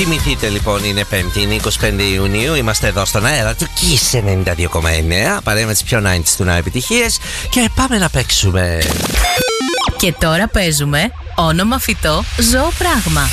Θυμηθείτε λοιπόν, είναι Πέμπτη, είναι 25 Ιουνίου. Είμαστε εδώ στον αέρα του Kiss 92,9. Παρέα με τις πιο 90s του να επιτυχίες. Και πάμε να παίξουμε. Και τώρα παίζουμε όνομα φυτό, ζώο πράγμα.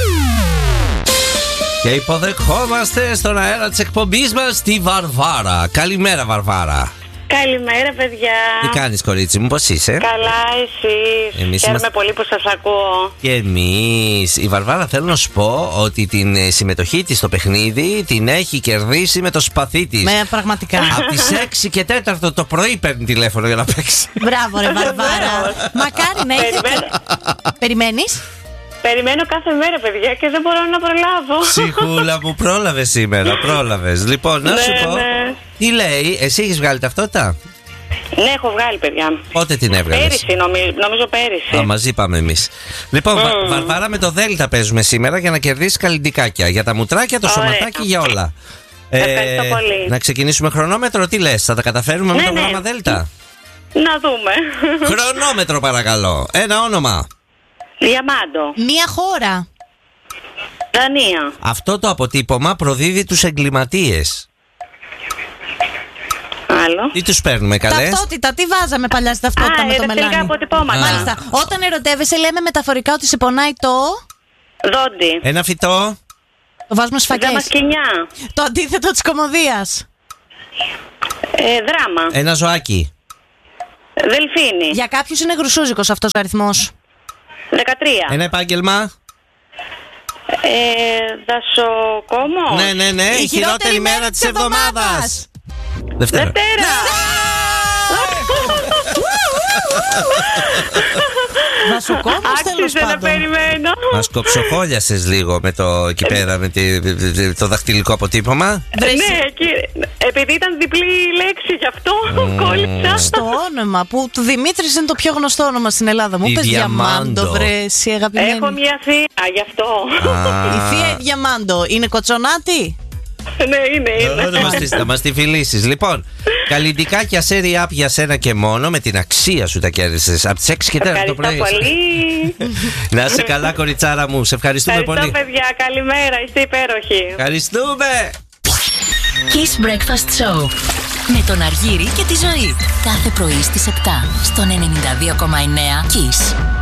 Και υποδεχόμαστε στον αέρα της εκπομπής μας τη Βαρβάρα. Καλημέρα, Βαρβάρα. Καλημέρα, παιδιά. Τι κάνεις, κορίτσι μου, πώς είσαι? Καλά, εσείς? Χαίρομαι πολύ που σας ακούω. Και εμείς. Η Βαρβάρα, θέλω να σου πω ότι την συμμετοχή της στο παιχνίδι την έχει κερδίσει με το σπαθί της. Πραγματικά. Από τις 6 και 4 το πρωί παίρνει τηλέφωνο για να παίξει. Μπράβο, ρε Βαρβάρα. Μακάρι να έχετε. Περιμένεις? Περιμένω κάθε μέρα, παιδιά, και δεν μπορώ να προλάβω. Ψυχούλα μου, πρόλαβες σήμερα, πρόλαβες. Λοιπόν, να σου πω. Τι λέει, εσύ έχεις βγάλει ταυτότητα? Ναι, έχω βγάλει, παιδιά. Πότε την έβγαλες? Πέρυσι, νομίζω πέρυσι. Μαζί πάμε εμείς. Λοιπόν, Βαρβάρα, με το Δέλτα παίζουμε σήμερα για να κερδίσεις καλλιντικάκια. Για τα μουτράκια, το σωματάκι, για όλα. Ευχαριστώ πολύ. Να ξεκινήσουμε χρονόμετρο, τι λες, θα τα καταφέρουμε με το γράμμα Δέλτα? Να δούμε. Χρονόμετρο, παρακαλώ. Ένα όνομα. Διαμάντο. Μία χώρα. Δανία. Αυτό το αποτύπωμα προδίδει τους εγκληματίες. Άλλο. Τι τους παίρνουμε, καλές? Ταυτότητα, τι βάζαμε παλιά στη ταυτότητα με το μελάνι? Δακτυλικά αποτυπώματα. Μάλιστα. Όταν ερωτεύεσαι, λέμε μεταφορικά ότι σε πονάει το. Δόντι. Ένα φυτό. Το βάζουμε σφακές. Δαμασκηνιά. Το αντίθετο της κωμωδίας. Δράμα. Ένα ζωάκι. Δελφίνι. Για κάποιους είναι γρουσούζικος αυτός ο αριθμός. 13. Ένα επάγγελμα. Δασοκόμο. Ναι. Η χειρότερη μέρα της εβδομάδας. Δευτέρα. Δασοκόμος, τέλος Άξιζε να πάντων. περιμένω. Μας κοψοχόλιασες λίγο με το εκεί πέρα, με το δαχτυλικό αποτύπωμα. Ναι, επειδή ήταν διπλή λέξη, γι' αυτό κόλληψα. Στο όνομα που του Δημήτρης είναι το πιο γνωστό όνομα στην Ελλάδα. Μου Η πες Διαμάντο. Διαμάντο, βρε εσύ αγαπημένη. Έχω μια θεία, γι' αυτό. Η θεία η Διαμάντο είναι κοτσονάτη? Ναι, είναι. Θα μας τη φιλήσεις. Λοιπόν, καλλιντικάκια σέρι άπ για σένα και μόνο, με την αξία σου τα κέρδισες από τις 6 και 4 το πρωί. Ευχαριστώ πολύ. Να είσαι καλά, κοριτσάρα μου. Σε ευχαριστούμε πολύ. Ευχαριστώ, παιδιά. Καλημέρα. Είστε υπέροχοι. Ευχαριστούμε. Kiss Breakfast Show. Με τον Αργύρη και τη Ζωή. Κάθε πρωί στις 7 στον 92,9 Kiss.